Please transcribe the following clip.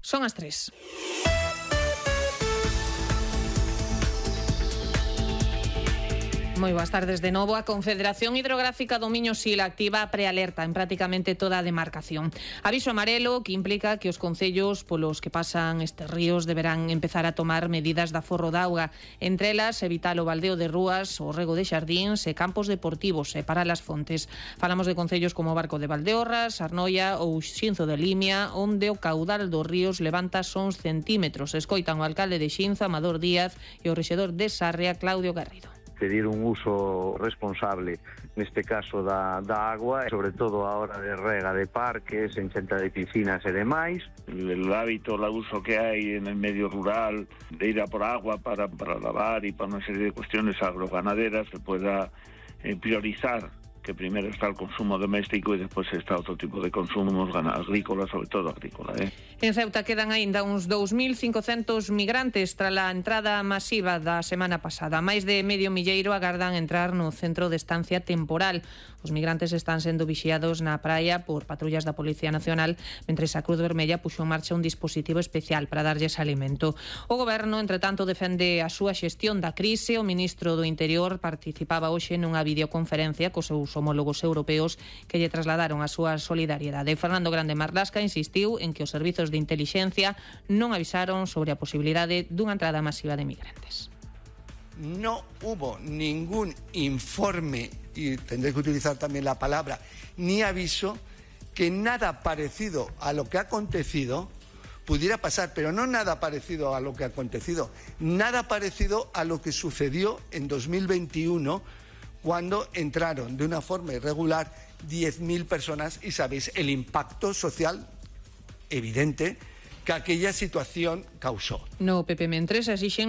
Son as 3. Moi boas tardes de novo. A Confederación Hidrográfica do Miño Sil activa a prealerta en prácticamente toda a demarcación. Aviso amarelo que implica que os concellos polos que pasan estes ríos deberán empezar a tomar medidas de aforro de auga. Entre elas, evitar o baldeo de rúas, o rego de xardíns e campos deportivos e parar as fontes. Falamos de concellos como Barco de Valdeorras, Arnoia ou Xinzo de Limia, onde o caudal dos ríos levanta sons centímetros. Escoitan o alcalde de Xinzo, Amador Díaz, e o rexedor de Sarria, Claudio Garrido. Pedir un uso responsable, neste caso da agua, sobre todo a hora de rega de parques, enchenta de piscinas e demais. El hábito, el uso que hay en el medio rural de ir a por agua para lavar y para una serie de cuestiones agroganaderas se pueda priorizar, que primero está el consumo doméstico y despois está outro tipo de consumos agrícolas, sobre todo agrícola. En Ceuta quedan aínda uns 2.500 migrantes tras a entrada masiva da semana pasada. Máis de medio milleiro agardan entrar no centro de estancia temporal. Os migrantes están sendo vixiados na praia por patrullas da Policía Nacional, mentres a Cruz Vermella puxo en marcha un dispositivo especial para darlles alimento. O Goberno, entre tanto, defende a súa xestión da crise. O ministro do Interior participaba hoxe nunha videoconferencia cos seus homólogos europeos que lle trasladaron a súa solidariedade. Fernando Grande Marlasca insistiu en que os servizos de intelixencia non avisaron sobre a posibilidade dunha entrada masiva de migrantes. No hubo ningún informe, y tendré que utilizar también la palabra, ni aviso, que nada parecido a lo que ha acontecido pudiera pasar, pero no nada parecido a lo que ha acontecido, nada parecido a lo que sucedió en 2021, cuando entraron de una forma irregular 10.000 personas y sabéis el impacto social evidente que aquella situación causó. No PP mentres exixen